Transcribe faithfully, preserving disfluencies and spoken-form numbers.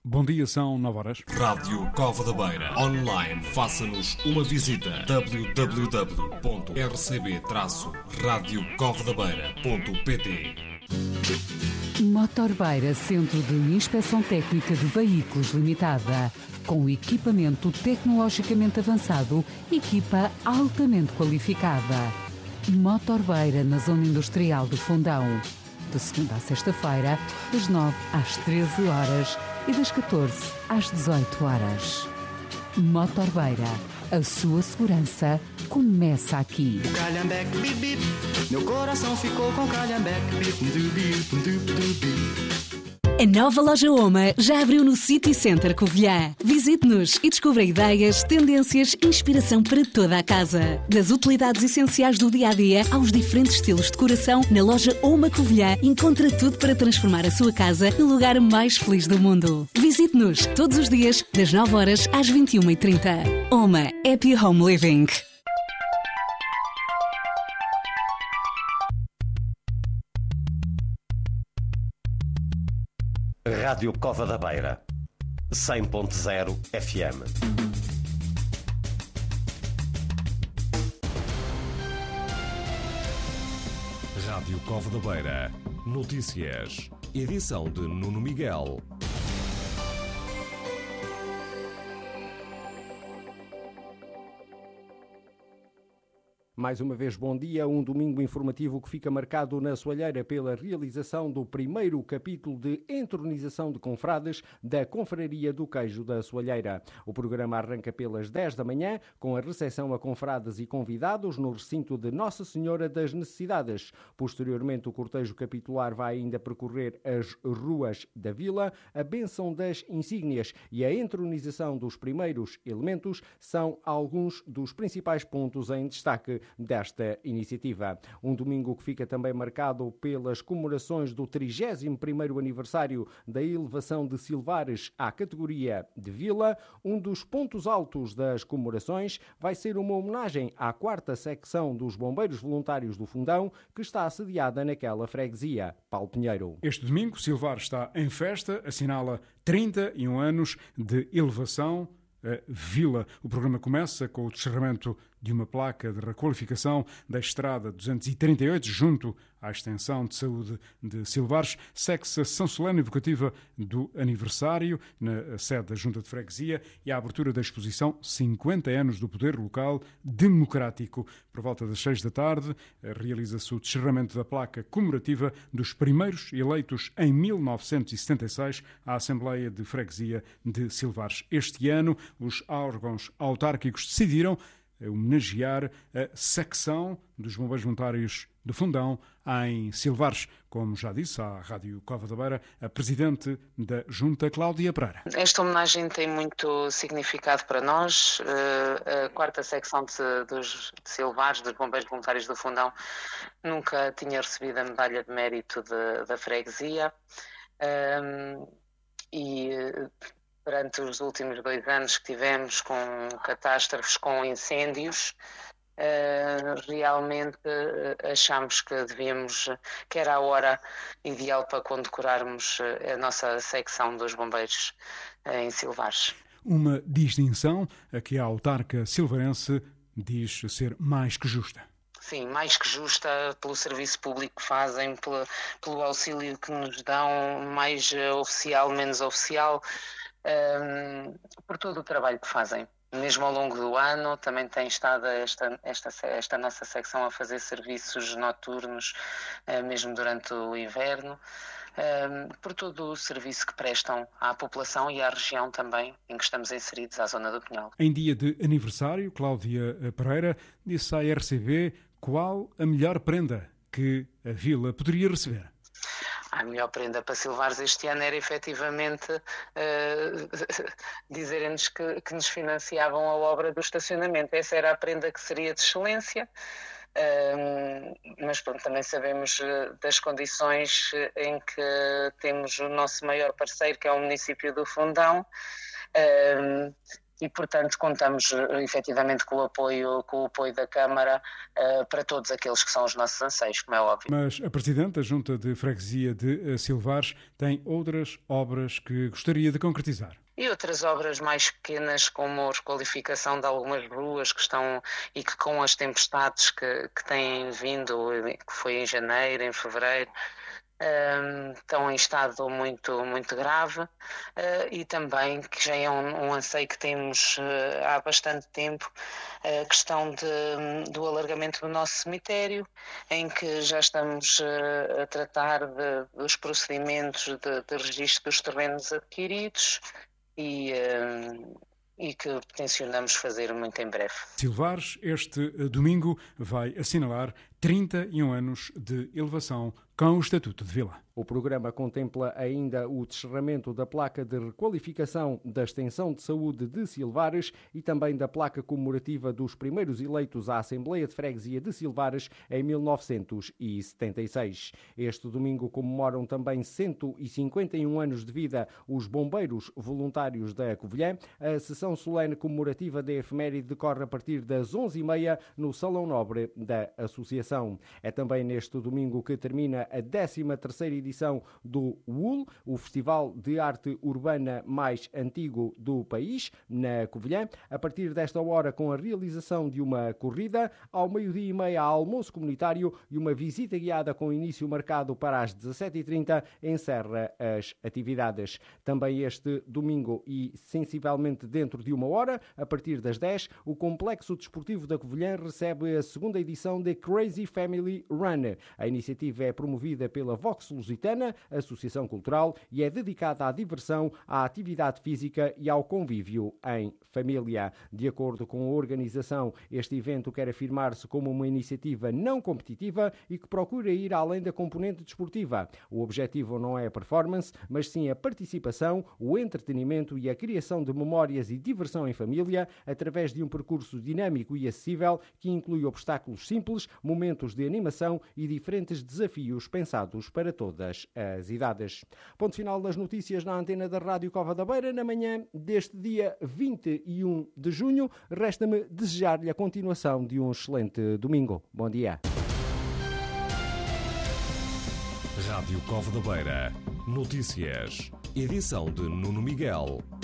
Bom dia, são nove horas. Rádio Cova da Beira. Online. Faça-nos uma visita. w w w ponto r c b traço rádio cova da beira ponto p t. Motor Beira, Centro de Inspeção Técnica de Veículos Limitada. Com equipamento tecnologicamente avançado, equipa altamente qualificada. Motor Beira, na Zona Industrial do Fundão. De segunda a sexta-feira, das nove às treze horas e das catorze às dezoito horas. Motor Beira, a sua segurança começa aqui. Calhambeque, bip, bip. Meu coração ficou com calhambeque, bip, du, bip, du, du, bip. A nova loja Oma já abriu no City Center Covilhã. Visite-nos e descubra ideias, tendências e inspiração para toda a casa. Das utilidades essenciais do dia-a-dia aos diferentes estilos de decoração, na loja Oma Covilhã encontra tudo para transformar a sua casa no lugar mais feliz do mundo. Visite-nos todos os dias, das nove horas às vinte e uma e trinta. Oma Happy Home Living. Rádio Cova da Beira, cem ponto zero F M. Rádio Cova da Beira. Notícias. Edição de Nuno Miguel. Mais uma vez, bom dia. Um domingo informativo que fica marcado na Soalheira pela realização do primeiro capítulo de entronização de confrades da Confraria do Queijo da Soalheira. O programa arranca pelas dez da manhã, com a recepção a confrades e convidados no recinto de Nossa Senhora das Necessidades. Posteriormente, o cortejo capitular vai ainda percorrer as ruas da vila. A bênção das insígnias e a entronização dos primeiros elementos são alguns dos principais pontos em destaque desta iniciativa. Um domingo que fica também marcado pelas comemorações do trigésimo primeiro aniversário da elevação de Silvares à categoria de vila. Um dos pontos altos das comemorações vai ser uma homenagem à quarta secção dos Bombeiros Voluntários do Fundão, que está assediada naquela freguesia. Paulo Pinheiro. Este domingo, Silvares está em festa, assinala trinta e um anos de elevação a vila. O programa começa com o descerramento de uma placa de requalificação da Estrada duzentos e trinta e oito junto à Extensão de Saúde de Silvares. Segue-se a sessão solene evocativa do aniversário na sede da Junta de Freguesia e a abertura da exposição cinquenta anos do Poder Local Democrático. Por volta das seis da tarde, realiza-se o descerramento da placa comemorativa dos primeiros eleitos em mil novecentos e setenta e seis à Assembleia de Freguesia de Silvares. Este ano, os órgãos autárquicos decidiram homenagear a secção dos Bombeiros Voluntários do Fundão em Silvares. Como já disse à Rádio Cova da Beira, a Presidente da Junta, Cláudia Pereira. Esta homenagem tem muito significado para nós. A quarta secção de, dos, de Silvares, dos Bombeiros Voluntários do Fundão, nunca tinha recebido a medalha de mérito de, da freguesia. Um, e durante os últimos dois anos que tivemos com catástrofes, com incêndios, uh, realmente uh, achamos que devíamos, que era a hora ideal para condecorarmos a nossa secção dos bombeiros uh, em Silvares. Uma distinção a que a autarca silvarense diz ser mais que justa. Sim, mais que justa pelo serviço público que fazem, pelo, pelo auxílio que nos dão, mais uh, oficial, menos oficial, um, por todo o trabalho que fazem. Mesmo ao longo do ano também tem estado esta, esta, esta nossa secção a fazer serviços noturnos, uh, mesmo durante o inverno, um, por todo o serviço que prestam à população e à região também em que estamos inseridos, à zona do Pinhal. Em dia de aniversário, Cláudia Pereira disse à R C B qual a melhor prenda que a vila poderia receber. A melhor prenda para Silvares este ano era efetivamente uh, dizerem-nos que, que nos financiavam a obra do estacionamento. Essa era a prenda que seria de excelência, uh, mas pronto, também sabemos uh, das condições em que temos o nosso maior parceiro, que é o município do Fundão, uh, e, portanto, contamos efetivamente com o apoio, com o apoio da Câmara uh, para todos aqueles que são os nossos anseios, como é óbvio. Mas a Presidente da Junta de Freguesia de Silvares tem outras obras que gostaria de concretizar. E outras obras mais pequenas, como a requalificação de algumas ruas que estão e que com as tempestades que, que têm vindo, que foi em janeiro, em fevereiro, um, estão em estado muito, muito grave, uh, e também, que já é um, um anseio que temos uh, há bastante tempo, a questão de, do alargamento do nosso cemitério, em que já estamos uh, a tratar de, dos procedimentos de, de registro dos terrenos adquiridos, E, uh, e que tencionamos fazer muito em breve. Silvares, este domingo, vai assinalar trinta e um anos de elevação com o Estatuto de Vila. O programa contempla ainda o descerramento da placa de requalificação da Extensão de Saúde de Silvares e também da placa comemorativa dos primeiros eleitos à Assembleia de Freguesia de Silvares em mil novecentos e setenta e seis. Este domingo comemoram também cento e cinquenta e um anos de vida os bombeiros voluntários da Covilhã. A sessão solene comemorativa da efeméride decorre a partir das onze e meia no Salão Nobre da Associação. É também neste domingo que termina a décima terceira edição do W U L, o Festival de Arte Urbana mais antigo do país, na Covilhã. A partir desta hora, com a realização de uma corrida, ao meio-dia e meia há almoço comunitário e uma visita guiada com início marcado para as dezassete e trinta encerra as atividades. Também este domingo e sensivelmente dentro de uma hora, a partir das dez, o Complexo Desportivo da Covilhã recebe a segunda edição de Crazy Family Run. A iniciativa é promovida pela Vox Lusitana, Associação Cultural, e é dedicada à diversão, à atividade física e ao convívio em família. De acordo com a organização, este evento quer afirmar-se como uma iniciativa não competitiva e que procura ir além da componente desportiva. O objetivo não é a performance, mas sim a participação, o entretenimento e a criação de memórias e diversão em família através de um percurso dinâmico e acessível que inclui obstáculos simples, momentos de animação e diferentes desafios pensados para todas as idades. Ponto final das notícias na antena da Rádio Cova da Beira, na manhã deste dia vinte e um de junho. Resta-me desejar-lhe a continuação de um excelente domingo. Bom dia. Rádio Cova da Beira. Notícias. Edição de Nuno Miguel.